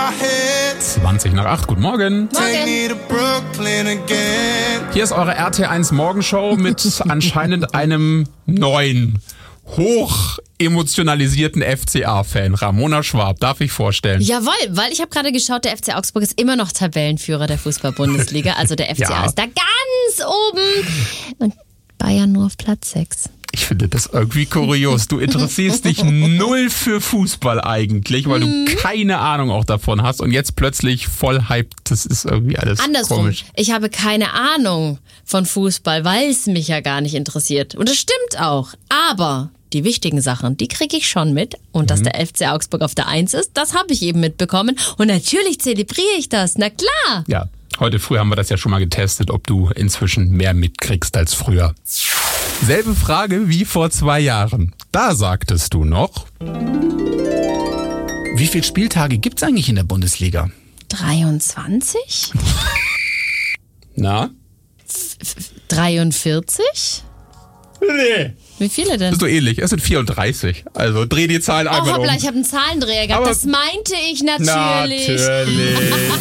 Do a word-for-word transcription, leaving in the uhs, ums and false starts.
zwanzig nach acht, guten Morgen. Morgen. Hier ist eure R T eins Morgenshow mit anscheinend einem neuen, hoch emotionalisierten F C A-Fan. Ramona Schwab, darf ich vorstellen. Jawohl, weil ich habe gerade geschaut, der F C Augsburg ist immer noch Tabellenführer der Fußball-Bundesliga. Also der F C A Ja. ist da ganz oben und Bayern nur auf Platz sechs. Ich finde das irgendwie kurios. Du interessierst dich null für Fußball eigentlich, weil du keine Ahnung auch davon hast und jetzt plötzlich voll hyped. Das ist irgendwie alles Andersrum, komisch. ich habe keine Ahnung von Fußball, weil es mich ja gar nicht interessiert. Und das stimmt auch. Aber die wichtigen Sachen, die kriege ich schon mit. Und dass der F C Augsburg auf der Eins ist, das habe ich eben mitbekommen. Und natürlich zelebriere ich das, na klar. Ja, heute früh haben wir das ja schon mal getestet, ob du inzwischen mehr mitkriegst als früher. Selbe Frage wie vor zwei Jahren. Da sagtest du noch: Wie viele Spieltage gibt's eigentlich in der Bundesliga? dreiundzwanzig? Na? dreiundvierzig? Nee. Wie viele denn? Das ist so ähnlich. Es sind vierunddreißig. Also dreh die Zahlen Oh, einmal hoppla, um. ich habe einen Zahlendreher gehabt. Aber- Das meinte ich natürlich. Natürlich.